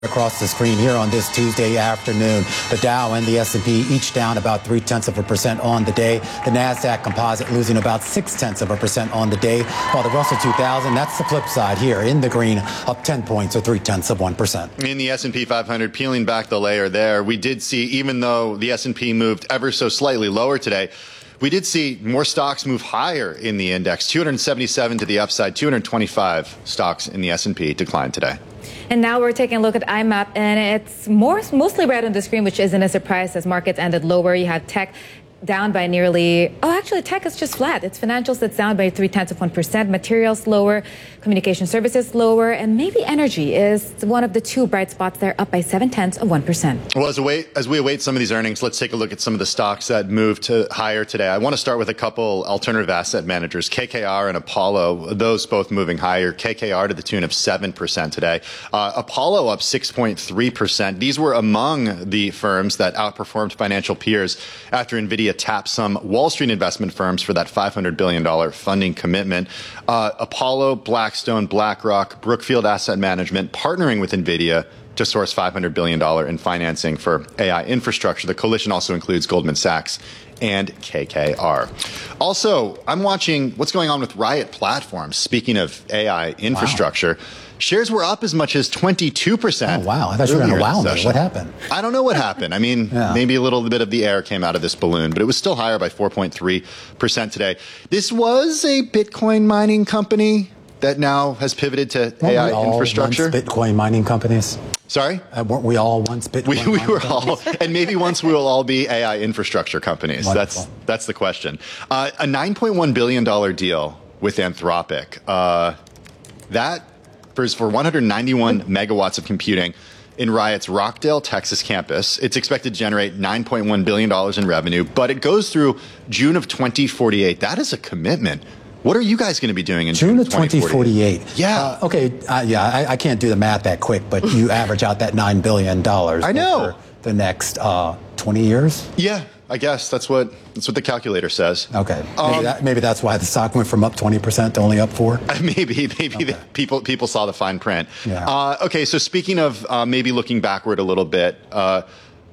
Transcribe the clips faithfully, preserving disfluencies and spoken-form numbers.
Across the screen here on this Tuesday afternoon, the Dow and the S and P each down about three tenths of a percent on the day. The NASDAQ composite losing about six tenths of a percent on the day, while the Russell two thousand, that's the flip side here, in the green, up ten points or three tenths of one percent. In the S and P five hundred, peeling back the layer there, we did see, even though the S and P moved ever so slightly lower today, we did see more stocks move higher in the index, two hundred seventy-seven to the upside, two hundred twenty-five stocks in the S and P declined today. And now we're taking a look at I M A P, and it's more mostly red on the screen, which isn't a surprise as markets ended lower. You had tech down by nearly, oh, actually, tech is just flat. It's financials that's down by three tenths of one percent, materials lower, communication services lower, and maybe energy is one of the two bright spots there, up by seven tenths of one percent. Well, as, await, as we await some of these earnings, let's take a look at some of the stocks that moved to higher today. I want to start with a couple alternative asset managers, K K R and Apollo, those both moving higher. K K R to the tune of seven percent today. Uh, Apollo up six point three percent. These were among the firms that outperformed financial peers after NVIDIA tapped some Wall Street investment firms for that five hundred billion dollars funding commitment. Uh, Apollo, Blackstone, BlackRock, Brookfield Asset Management partnering with NVIDIA to source five hundred billion dollars in financing for A I infrastructure. The coalition also includes Goldman Sachs and K K R. Also, I'm watching what's going on with Riot Platforms. Speaking of A I infrastructure, wow. Shares were up as much as twenty-two percent. Oh, wow. I thought you were going to wow me. What happened? I don't know what happened. I mean, yeah. maybe a little bit of the air came out of this balloon, but it was still higher by four point three percent today. This was a Bitcoin mining company that now has pivoted to weren't A I we all infrastructure. Once Bitcoin mining companies? Sorry? Uh, weren't we all once Bitcoin We, we were companies? all, and maybe once we will all be A I infrastructure companies. Wonderful. That's that's the question. Uh, a nine point one billion dollars deal with Anthropic. Uh, that is for one hundred ninety-one megawatts of computing in Riot's Rockdale, Texas campus. It's expected to generate nine point one billion dollars in revenue, but it goes through June of twenty forty-eight. That is a commitment. What are you guys going to be doing in June, June of twenty forty-eight? Yeah. Uh, okay. Uh, yeah, I, I can't do the math that quick, but you average out that nine billion dollars. I know. Over the next uh, twenty years? Yeah, I guess that's what that's what the calculator says. Okay. Um, maybe, that, maybe that's why the stock went from up twenty percent to only up four? Maybe. Maybe okay. the people people saw the fine print. Yeah. Uh, okay, so speaking of uh, maybe looking backward a little bit, uh,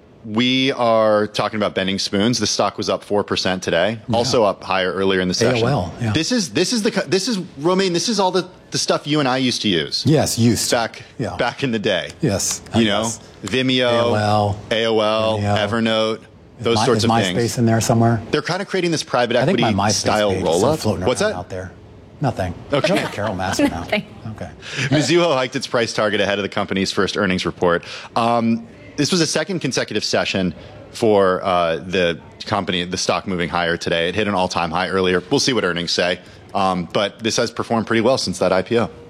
we are talking about Bending Spoons. The stock was up four percent today, yeah. also up higher earlier in the session. A O L, yeah. This is this is the this is Romain. This is all the, the stuff you and I used to use. Yes, used back yeah. back in the day. Yes, you know, yes. Vimeo, A O L, A O L, Vimeo. Evernote. Those my, sorts is of MySpace things. in there somewhere? They're kind of creating this private I equity think my MySpace style page roll up. floating What's around that? out there? Nothing. Okay. Carol Massar now. Nothing. Okay. Mizuho hiked its price target ahead of the company's first earnings report. Um, this was a second consecutive session for uh, the company, the stock moving higher today. It hit an all-time high earlier. We'll see what earnings say. Um, but this has performed pretty well since that I P O.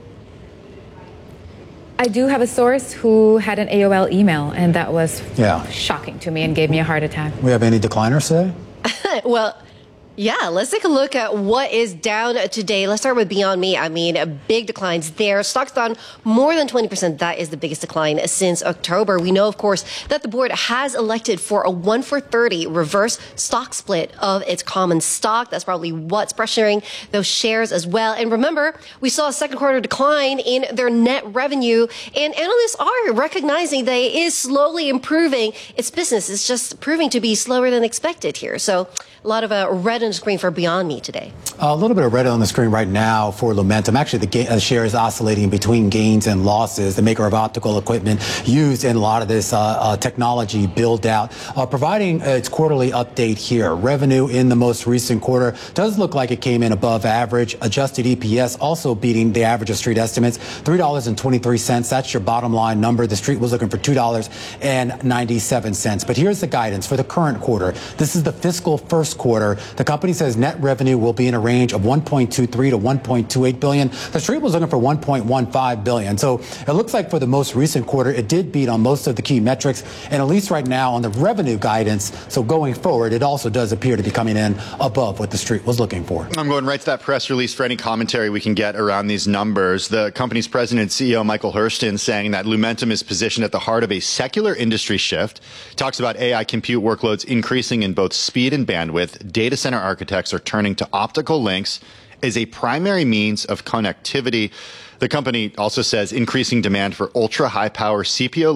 I do have a source who had an A O L email, and that was yeah. shocking to me and gave me a heart attack. We have any decliners today? Well, yeah, let's take a look at what is down today. Let's start with Beyond Meat. I mean, big declines there. Stock's down more than twenty percent. That is the biggest decline since October. We know, of course, that the board has elected for a one for thirty reverse stock split of its common stock. That's probably what's pressuring those shares as well. And remember, we saw a second quarter decline in their net revenue, and analysts are recognizing that it is slowly improving. Its business is just proving to be slower than expected here. So a lot of uh, red on the screen for Beyond Meat today. A little bit of red on the screen right now for Lumentum. Actually, the ga- uh, share is oscillating between gains and losses. The maker of optical equipment used in a lot of this uh, uh, technology build out. Uh, providing its quarterly update here. Revenue in the most recent quarter does look like it came in above average. Adjusted E P S also beating the average of street estimates. three dollars and twenty-three cents. That's your bottom line number. The street was looking for two dollars and ninety-seven cents. But here's the guidance for the current quarter. This is the fiscal first quarter. The company says net revenue will be in a range of one point two three to one point two eight billion. The street was looking for one point one five billion. So it looks like for the most recent quarter, it did beat on most of the key metrics. And at least right now on the revenue guidance, so going forward, it also does appear to be coming in above what the street was looking for. I'm going right to that press release for any commentary we can get around these numbers. The company's president and C E O, Michael Hurlston, saying that Lumentum is positioned at the heart of a secular industry shift. Talks about A I compute workloads increasing in both speed and bandwidth. Data center architects are turning to optical links is a primary means of connectivity. The company also says increasing demand for ultra high power C P O